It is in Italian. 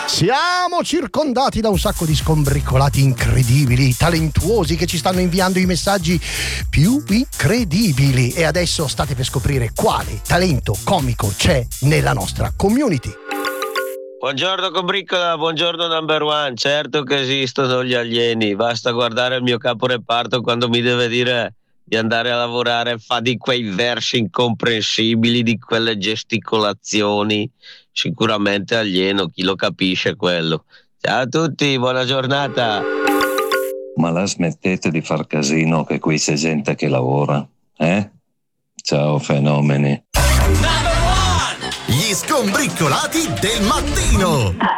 Siamo circondati da un sacco di scombricolati incredibili, talentuosi, che ci stanno inviando i messaggi più incredibili, e adesso state per scoprire quale talento comico c'è nella nostra community. Buongiorno combriccola, buongiorno number one. Certo che esistono gli alieni, basta guardare il mio caporeparto quando mi deve dire di andare a lavorare, fa di quei versi incomprensibili, di quelle gesticolazioni. Sicuramente alieno, chi lo capisce quello. Ciao a tutti, buona giornata. Ma la smettete di far casino, che qui c'è gente che lavora, eh? Ciao fenomeni. Gli scombriccolati del mattino.